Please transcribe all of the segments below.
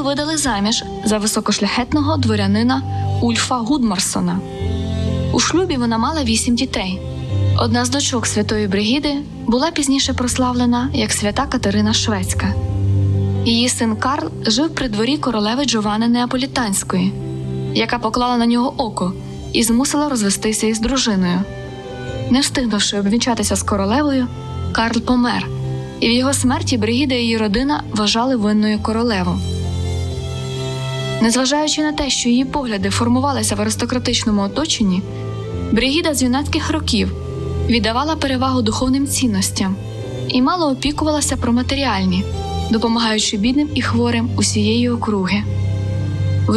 видали заміж за високошляхетного дворянина Ульфа Гудмарсона. У шлюбі вона мала 8 дітей. Одна з дочок святої Бригіди була пізніше прославлена як свята Катерина Шведська. Її син Карл жив при дворі королеви Джованни Неаполітанської, яка поклала на нього око і змусила розвестися із дружиною. Не встигнувши обвінчатися з королевою, Карл помер, і в його смерті Бригіда і її родина вважали винною королеву. Незважаючи на те, що її погляди формувалися в аристократичному оточенні, Бригіда з юнацьких років віддавала перевагу духовним цінностям і мало опікувалася про матеріальні, допомагаючи бідним і хворим усієї округи. В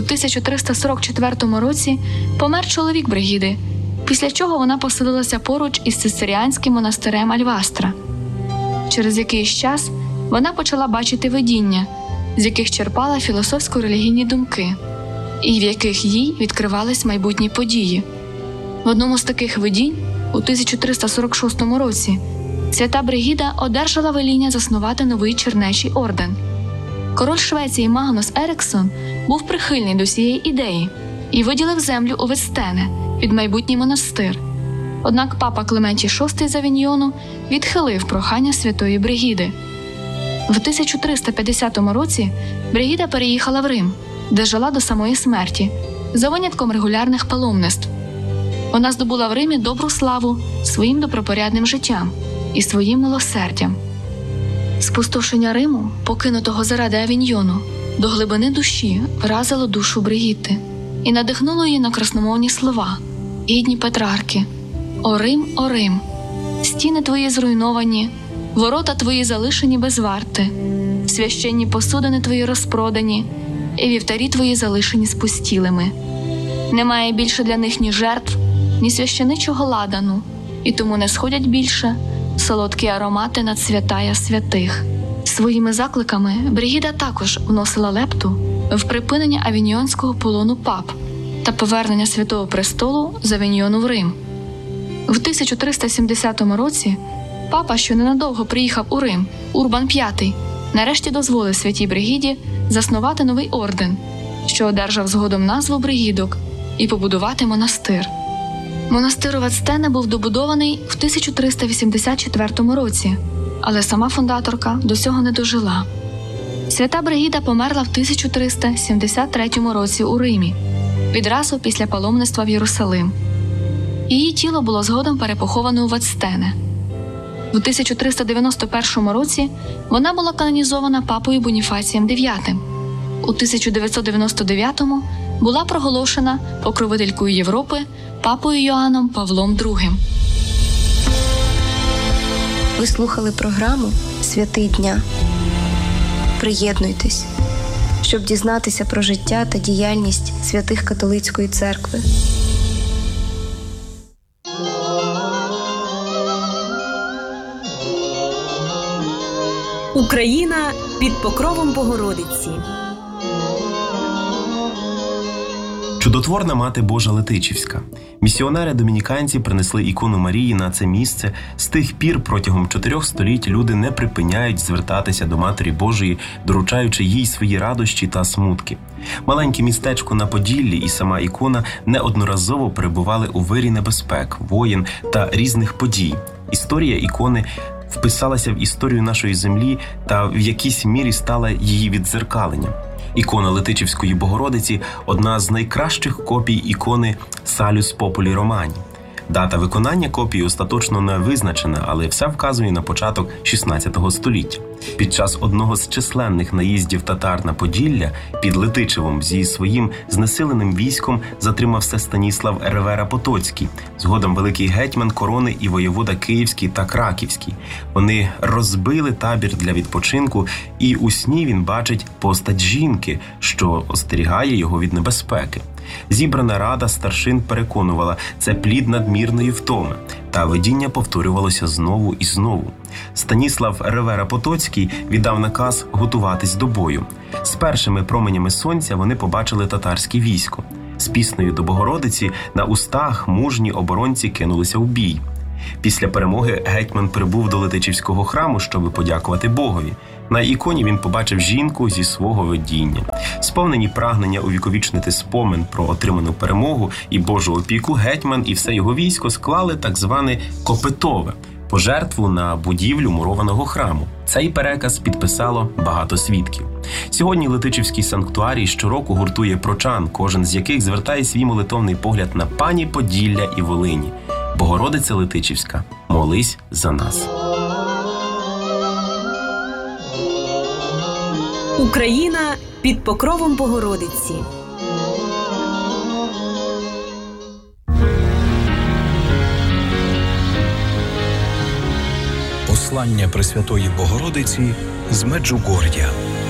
1344 році помер чоловік Бригіди, після чого вона поселилася поруч із цистеріанським монастирем Альвастра. Через якийсь час вона почала бачити видіння, з яких черпала філософсько-релігійні думки, і в яких їй відкривались майбутні події. В одному з таких видінь, у 1346 році, свята Бригіда одержала веління заснувати новий чернечий орден. Король Швеції Магнус Еріксон був прихильний до цієї ідеї і виділив землю у Вестене під майбутній монастир. Однак папа Клементій VI з Авіньйону відхилив прохання святої Бригіди. В 1350 році Бригіда переїхала в Рим, де жила до самої смерті, за винятком регулярних паломництв. Вона здобула в Римі добру славу своїм добропорядним життям і своїм милосердям. Спустошення Риму, покинутого заради Авіньйону, до глибини душі вразило душу Бригітти і надихнуло її на красномовні слова, гідні Петрарки: «О Рим, стіни твої зруйновані, ворота твої залишені без варти, священні посудини твої розпродані, і вівтарі твої залишені спустілими. Немає більше для них ні жертв, ні священичого ладану, і тому не сходять більше солодкі аромати над святая святих». Своїми закликами Бригіда також вносила лепту в припинення авіньйонського полону пап та повернення Святого Престолу з Авіньйону в Рим. В 1370 році папа, що ненадовго приїхав у Рим, Урбан V, нарешті дозволив святій Бригіді заснувати новий орден, що одержав згодом назву Бригідок, і побудувати монастир. Монастир у Вестене був добудований в 1384 році, але сама фундаторка до цього не дожила. Свята Бригіда померла в 1373 році у Римі, відразу після паломництва в Єрусалим. Її тіло було згодом перепоховане у Вестене. У 1391 році вона була канонізована папою Боніфацієм IX. У 1999-му була проголошена покровителькою Європи папою Йоанном Павлом II. Ви слухали програму «Святий дня». Приєднуйтесь, щоб дізнатися про життя та діяльність святих католицької церкви. Україна під покровом Богородиці. Чудотворна Мати Божа Летичівська. Місіонери-домініканці принесли ікону Марії на це місце. З тих пір протягом 4 століть люди не припиняють звертатися до Матері Божої, доручаючи їй свої радощі та смутки. Маленьке містечко на Поділлі і сама ікона неодноразово перебували у вирі небезпек, воєн та різних подій. Історія ікони вписалася в історію нашої землі та в якійсь мірі стала її віддзеркаленням. Ікона Летичівської Богородиці – одна з найкращих копій ікони Салюс Популі Романі. Дата виконання копії остаточно не визначена, але все вказує на початок 16 століття. Під час одного з численних наїздів татар на Поділля під Летичевом зі своїм знесиленим військом затримався Станіслав Ревера Потоцький, згодом великий гетьман корони і воєвода Київський та Краківський. Вони розбили табір для відпочинку, і у сні він бачить постать жінки, що остерігає його від небезпеки. Зібрана рада старшин переконувала, це плід надмірної втоми, та видіння повторювалося знову і знову. Станіслав Ревера Потоцький віддав наказ готуватись до бою. З першими променями сонця вони побачили татарське військо. З піснею до Богородиці на устах мужні оборонці кинулися в бій. Після перемоги гетьман прибув до Летичівського храму, щоб подякувати Богові. На іконі він побачив жінку зі свого видіння. Сповнені прагнення увіковічнити спомин про отриману перемогу і Божу опіку, гетьман і все його військо склали так зване копитове – пожертву на будівлю мурованого храму. Цей переказ підписало багато свідків. Сьогодні Летичівський санктуарій щороку гуртує прочан, кожен з яких звертає свій молитовний погляд на пані Поділля і Волині. Богородице Летичівська, молись за нас. Україна під покровом Богородиці. Послання Пресвятої Богородиці з Меджугор'я.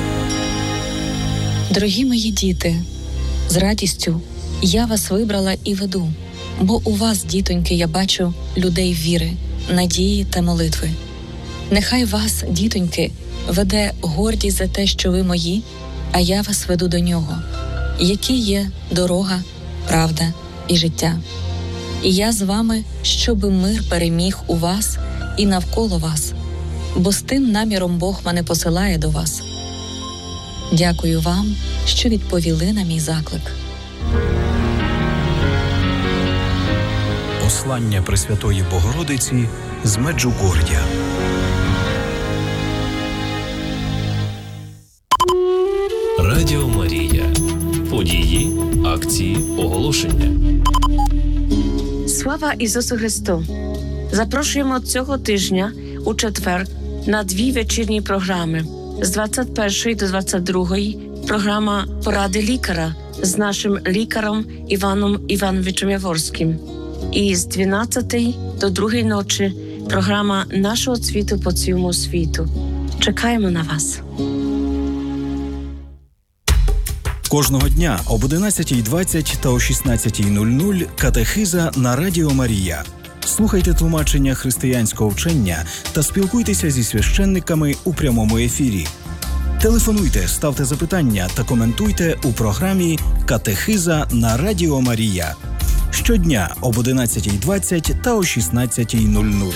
Дорогі мої діти, з радістю я вас вибрала і веду, бо у вас, дітоньки, я бачу людей віри, надії та молитви. Нехай вас, дітоньки, веде гордість за те, що ви мої, а я вас веду до нього, які є дорога, правда і життя. І я з вами, щоби мир переміг у вас і навколо вас, бо з тим наміром Бог мене посилає до вас. Дякую вам, що відповіли на мій заклик. Послання Пресвятої Богородиці з Меджугор'я. Радіо Марія. Події, акції, оголошення. Слава Ісусу Христу! Запрошуємо цього тижня у четвер на 2 вечірні програми. З 21 до 22 програма «Поради лікаря» з нашим лікарем Іваном Івановичем Яворським. І з 12 до 2 ночі програма «Нашого цвіту по цілому світу». Чекаємо на вас. Кожного дня об 11:20 та о 16:00 катехиза на Радіо Марія. Слухайте тлумачення християнського вчення та спілкуйтеся зі священниками у прямому ефірі. Телефонуйте, ставте запитання та коментуйте у програмі «Катехиза на Радіо Марія». Щодня об 11:20 та о 16:00.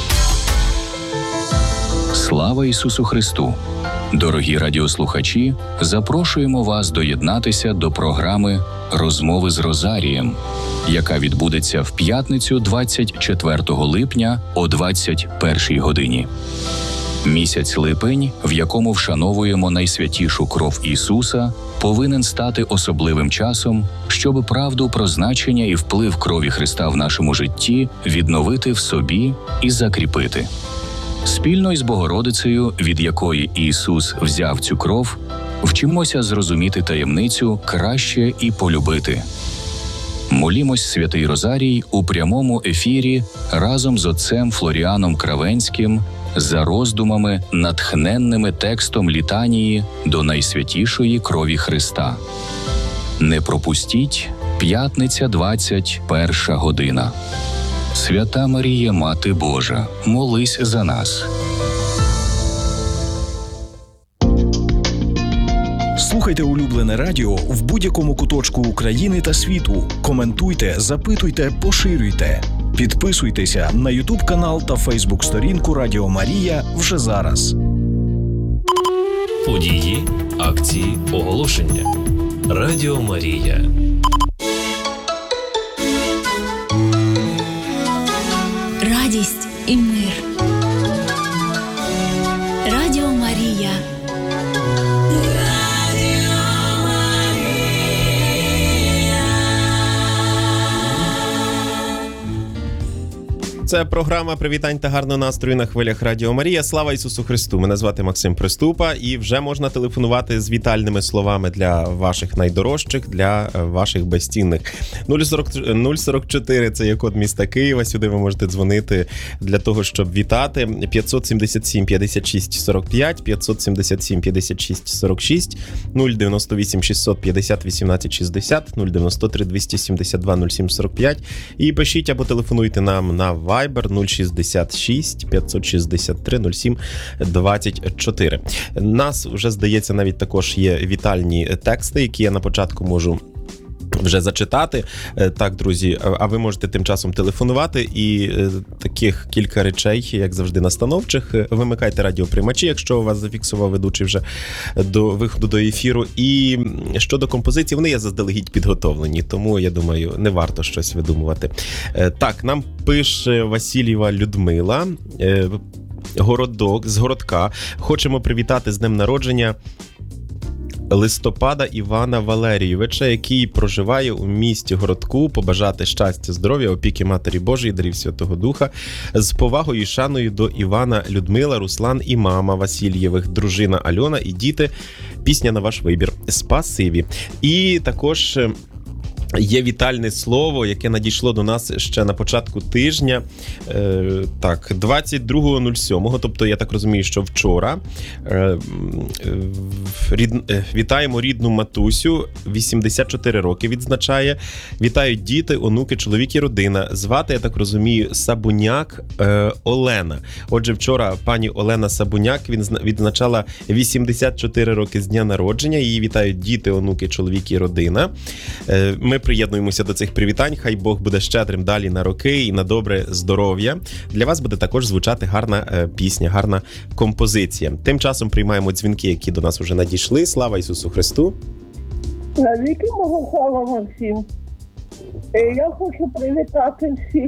Слава Ісусу Христу! Дорогі радіослухачі, запрошуємо вас доєднатися до програми «Розмови з Розарієм», яка відбудеться в п'ятницю 24 липня о 21 годині. Місяць липень, в якому вшановуємо найсвятішу кров Ісуса, повинен стати особливим часом, щоб правду про значення і вплив крові Христа в нашому житті відновити в собі і закріпити. Спільно із Богородицею, від якої Ісус взяв цю кров, вчимося зрозуміти таємницю краще і полюбити. Молімось Святий Розарій у прямому ефірі разом з отцем Флоріаном Кравенським за роздумами, натхненними текстом літанії до найсвятішої крові Христа. Не пропустіть, п'ятниця, 21 година. Свята Марія, Мати Божа, молись за нас. Слухайте улюблене радіо в будь-якому куточку України та світу. Коментуйте, запитуйте, поширюйте. Підписуйтеся на YouTube-канал та Facebook-сторінку Радіо Марія вже зараз. Події, акції, оголошення. Радіо Марія. Радість і мир. Радіо Марія. Це програма «Привітань та гарного настрою» на хвилях Радіо Марія. Слава Ісусу Христу! Мене звати Максим Приступа, і вже можна телефонувати з вітальними словами для ваших найдорожчих, для ваших безцінних. 044 – це є код міста Києва, сюди ви можете дзвонити для того, щоб вітати. 577 56 45, 577 56 46, 098 650 18 60, 093 272 07 45. І пишіть або телефонуйте нам на Viber 066 563 07 24. Нас вже, здається, навіть також є вітальні тексти, які я на початку можу вже зачитати. Так, друзі, а ви можете тим часом телефонувати і таких кілька речей, як завжди, настановчих. Вимикайте радіоприймачі, якщо у вас зафіксував ведучий вже до виходу до ефіру. І щодо композиції, вони є заздалегідь підготовлені, тому, я думаю, не варто щось видумувати. Так, нам пише Васильєва Людмила, Городок, з Городка. Хочемо привітати з днем народження Листопада Івана Валерійовича, який проживає у місті Городку, побажати щастя, здоров'я, опіки Матері Божої, дарів Святого Духа, з повагою і шаною до Івана, Людмила, Руслан і мама Васильєвих, дружина Альона і діти. Пісня на ваш вибір. Спасибі. І також є вітальне слово, яке надійшло до нас ще на початку тижня, так, 22.07, тобто я так розумію, що вчора. Вітаємо рідну матусю, 84 роки відзначає. Вітають діти, онуки, чоловік і родина. Звати, я так розумію, Сабуняк Олена. Отже, вчора пані Олена Сабуняк відзначала 84 роки з дня народження. Її вітають діти, онуки, чоловік і родина. Ми приєднуємося до цих привітань. Хай Бог буде щедрим далі на роки і на добре здоров'я. Для вас буде також звучати гарна пісня, гарна композиція. Тим часом приймаємо дзвінки, які до нас вже надійшли. Слава Ісусу Христу! Віки мого слава вам всім. Я хочу привітати всіх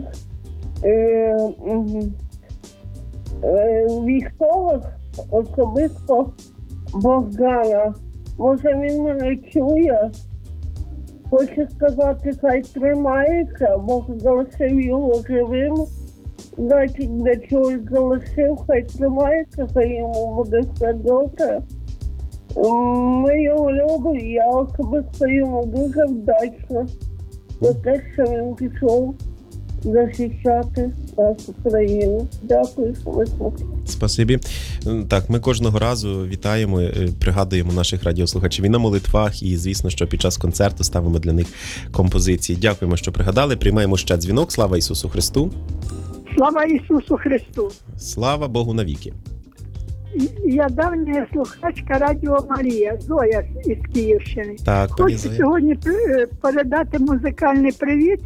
військових, особисто Богдана. Може він мене чує? Хочу сказати, хай тримається, Бог залишив його живим. Значить, для чогось залишив, хай тримається, хай йому буде все добре. Ми його любимо, я особисто йому дуже вдячна за те, що він пішов захищати нашу країну. Дякую, що ви слухаєте. Спасибі. Так, ми кожного разу вітаємо, пригадуємо наших радіослухачів і на молитвах, і, звісно, що під час концерту ставимо для них композиції. Дякуємо, що пригадали. Приймаємо ще дзвінок. Слава Ісусу Христу! Слава Ісусу Христу! Слава Богу навіки! Я давня слухачка Радіо Марія, Зоя із Київщини. Так, пані Хочу Зоя. сьогодні передати музикальний привіт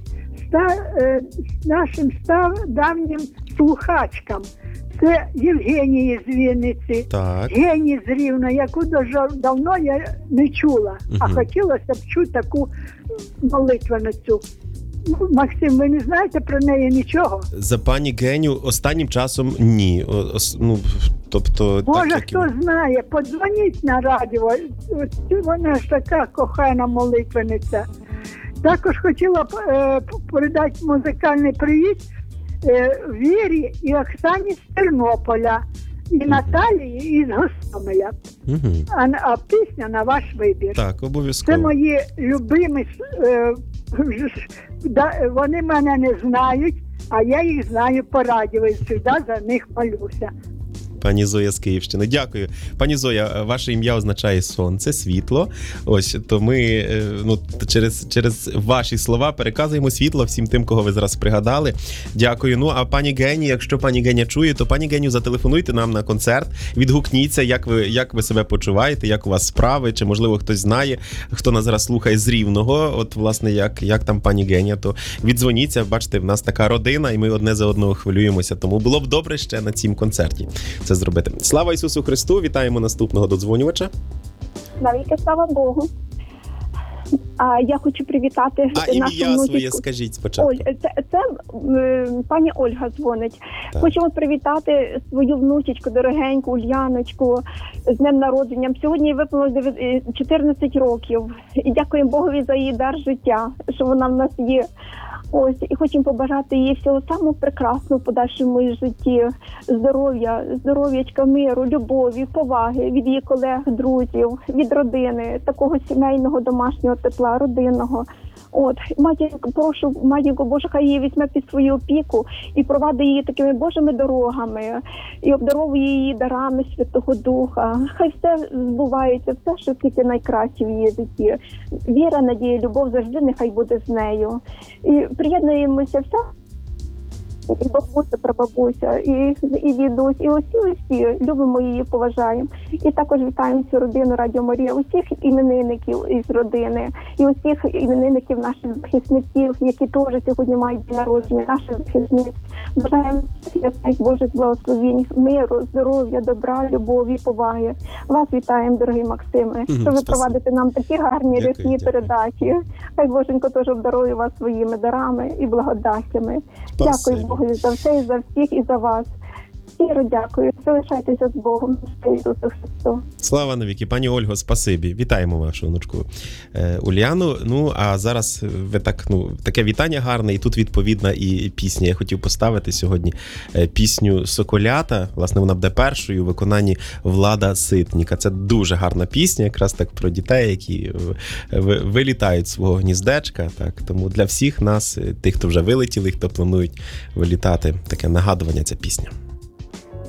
нашим давнім слухачкам. Це Євгенії з Вінниці, Так. Гені з Рівна, яку дуже давно я не чула, а хотілося б чути таку молитвеницю. Максим, ви не знаєте про неї нічого? За пані Геню останнім часом ні. Тобто, Може, так, хто знає, подзвоніть на радіо. Вона ж така кохана молитвениця. Також хотіла передати музикальний привіт Вірі і Оксані з Тернополя, і Наталії із Гостомеля. А пісня на ваш вибір. Так, обов'язково. Це мої любимі, вони мене не знають, а я їх знаю по радіо і завжди за них молюся. Пані Зоя з Київщини. Дякую. Пані Зоя, ваше ім'я означає сонце, світло. Ось, то ми через ваші слова переказуємо світло всім тим, кого ви зараз пригадали. Дякую. Ну, а пані Гені, якщо пані Геня чує, то пані Геню зателефонуйте нам на концерт, відгукніться, як ви себе почуваєте, як у вас справи, чи, можливо, хтось знає, хто нас зараз слухає з Рівного, от, власне, як там пані Геня, то віддзвоніться. Бачите, в нас така родина, і ми одне за одного хвилюємося, тому було б добре ще на цім концерті це зробити. Слава Ісусу Христу! Вітаємо наступного додзвонювача. Навіки слава Богу. Я хочу привітати нашу ім'я внучечку. своє скажіть спочатку. Це пані Ольга дзвонить. Так. Хочемо привітати свою внучечку, дорогеньку Ульяночку з днем народження. Сьогодні їй виповнилось 14 років. І дякуємо Богові за її дар життя, що вона в нас є. Ось, і хочемо побажати їй всього самого прекрасного в подальшому її житті. Здоров'ячка, миру, любові, поваги від її колег, друзів, від родини, такого сімейного, домашнього тепла, родинного. От, прошу, матінко Божа, хай її візьме під свою опіку і провадить її такими Божими дорогами, і обдаровує її дарами Святого Духа. Хай все збувається, все, що тільки найкраще в її житті. Віра, надія, любов завжди нехай буде з нею. І приєднуємося і бабуся, прабабуся, і дідусь, і усі любимо її, поважаємо. І також вітаємо всю родину Радіо Марія, усіх іменинників із родини, і усіх іменинників наших захисників, які теж сьогодні мають день народження, наших захисниць. Бажаємо святих Божих благословень, миру, здоров'я, добра, любові, поваги. Вас вітаємо, дорогий Максиме, що ви провадите нам такі гарні рясні передачі. Хай Боженько теж обдарує вас своїми дарами і благодаттями. Дякую Богу за все, і за всіх, і за вас. Щиро дякую. Залишайтеся з Богом. Ісусу Христу. Слава навіки. Пані Ольго, спасибі. Вітаємо вашу внучку Уляну. Ну, а зараз ви таке вітання гарне, і тут відповідна і пісня. Я хотів поставити сьогодні пісню «Соколята». Власне, вона буде першою у виконанні Влада Ситніка. Це дуже гарна пісня, якраз так про дітей, які вилітають з свого гніздечка. Так. Тому для всіх нас, тих, хто вже вилетіли, хто планують вилітати, таке нагадування ця пісня.